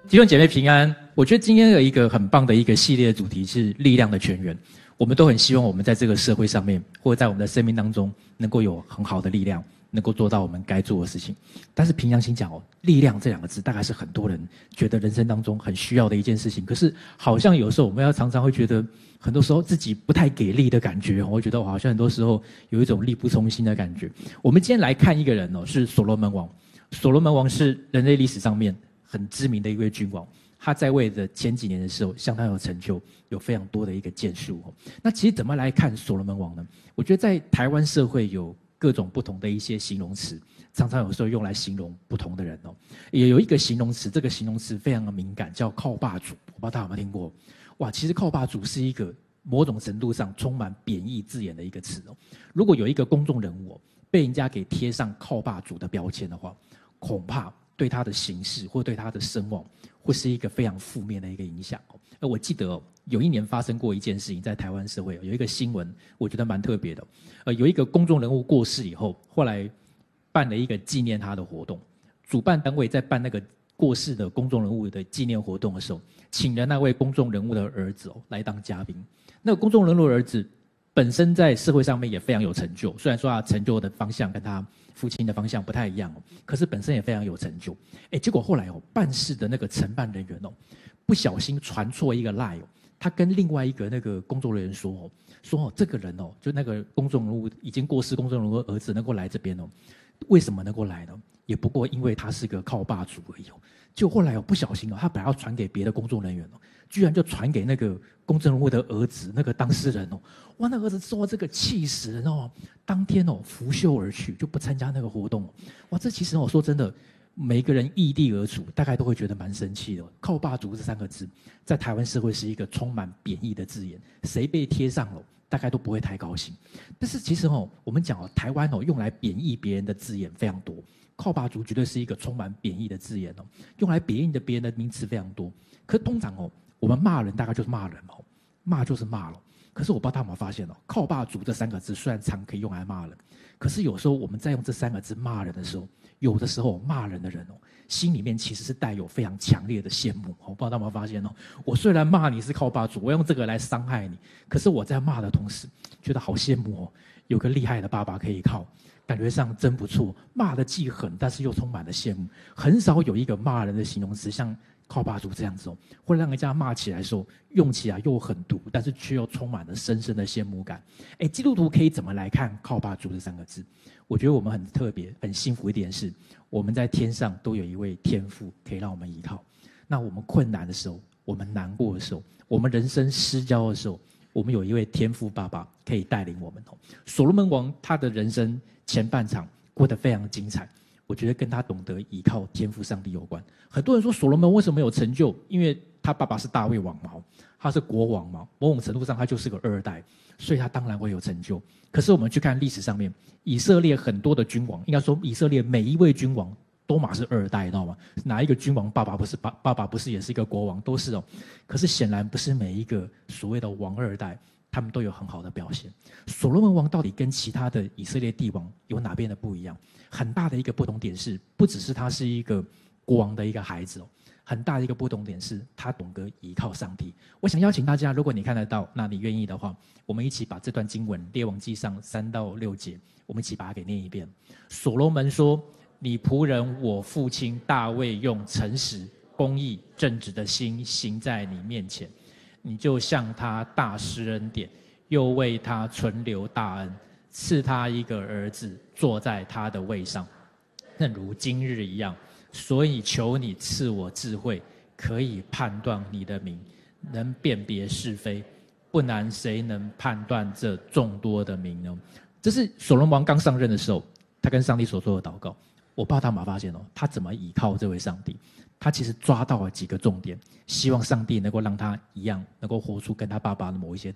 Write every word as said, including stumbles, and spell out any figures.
弟兄姐妹平安。我觉得今天有一个很棒的一个系列的主题是力量的泉源。我们都很希望我们在这个社会上面，或者在我们的生命当中，能够有很好的力量，能够做到我们该做的事情。但是凭良心讲哦，力量这两个字，大概是很多人觉得人生当中很需要的一件事情。可是好像有时候我们要常常会觉得，很多时候自己不太给力的感觉。我会觉得我好像很多时候有一种力不从心的感觉。我们今天来看一个人哦，是所罗门王。所罗门王是人类历史上面很知名的一位君王。他在位的前几年的时候，相当有成就，有非常多的一个建树。那其实怎么来看所罗门王呢？我觉得在台湾社会有各种不同的一些形容词，常常有时候用来形容不同的人哦。也有一个形容词，这个形容词非常的敏感，叫靠霸主。我不知道大家有没有听过？哇，其实靠霸主是一个某种程度上充满贬义字眼的一个词哦。如果有一个公众人物被人家给贴上靠霸主的标签的话，恐怕对他的行事或对他的声望会是一个非常负面的一个影响。而我记得哦，有一年发生过一件事情，在台湾社会有一个新闻，我觉得蛮特别的。呃，有一个公众人物过世以后，后来办了一个纪念他的活动。主办单位在办那个过世的公众人物的纪念活动的时候，请了那位公众人物的儿子哦来当嘉宾。那个公众人物的儿子本身在社会上面也非常有成就，虽然说他成就的方向跟他父亲的方向不太一样哦，可是本身也非常有成就。哎，结果后来哦，办事的那个承办人员哦，不小心传错一个 line 哦，他跟另外一个那个工作人员说哦，说哦这个人哦，就那个公众人物已经过世公众人物的儿子能够来这边哦，为什么能够来呢？也不过因为他是个靠霸主而已哦。就后来哦，不小心哦，他本来要传给别的公众人员哦，居然就传给那个公众人物的儿子，那个当事人哦，哇，那儿子受到这个气死了哦，当天哦拂袖而去，就不参加那个活动哦。哇，这其实我说真的，每一个人异地而处，大概都会觉得蛮生气的。靠霸主这三个字，在台湾社会是一个充满贬义的字眼，谁被贴上了，大概都不会太高兴。但是其实哦，我们讲哦，台湾哦用来贬义别人的字眼非常多。靠霸主绝对是一个充满贬义的字眼哦，用来贬义的别人的名词非常多。可通常哦，我们骂人大概就是骂人哦，骂就是骂了。可是我不知道大家有没有发现哦，靠霸主这三个字虽然常可以用来骂人，可是有时候我们在用这三个字骂人的时候，有的时候骂人的人哦，心里面其实是带有非常强烈的羡慕。我不知道大家有没有发现哦，我虽然骂你是靠霸主，我用这个来伤害你，可是我在骂的同时，觉得好羡慕哦，有个厉害的爸爸可以靠。感觉上真不错，骂的既狠，但是又充满了羡慕。很少有一个骂人的形容词像靠霸主这样子哦，会让人家骂起来的时候用起来又狠毒，但是却又充满了深深的羡慕感。哎，基督徒可以怎么来看靠霸主这三个字？我觉得我们很特别、很幸福一点是，我们在天上都有一位天父可以让我们依靠。那我们困难的时候，我们难过的时候，我们人生失焦的时候，我们有一位天父爸爸可以带领我们哦。所罗门王他的人生前半场过得非常精彩，我觉得跟他懂得依靠天父上帝有关。很多人说所罗门为什么有成就？因为他爸爸是大卫王嘛，他是国王嘛，某种程度上他就是个二代，所以他当然会有成就。可是我们去看历史上面，以色列很多的君王，应该说以色列每一位君王都嘛是二代，知道吗？哪一个君王爸爸不是爸爸爸不是也是一个国王，都是哦。可是显然不是每一个所谓的王二代他们都有很好的表现。所罗门王到底跟其他的以色列帝王有哪边的不一样？很大的一个不同点是，不只是他是一个国王的一个孩子哦，很大的一个不同点是他懂得依靠上帝。我想邀请大家，如果你看得到，那你愿意的话，我们一起把这段经文列王记上三到六节，我们一起把它给念一遍。所罗门说：你仆人我父亲大卫用诚实、公义、正直的心行在你面前，你就向他大施恩典，又为他存留大恩，赐他一个儿子坐在他的位上，正如今日一样。所以求你赐我智慧，可以判断你的名，能辨别是非。不然谁能判断这众多的名呢？这是所罗门王刚上任的时候，他跟上帝所做的祷告。我不知道他有没有发现哦，他怎么倚靠这位上帝？他其实抓到了几个重点，希望上帝能够让他一样，能够活出跟他爸爸的某一些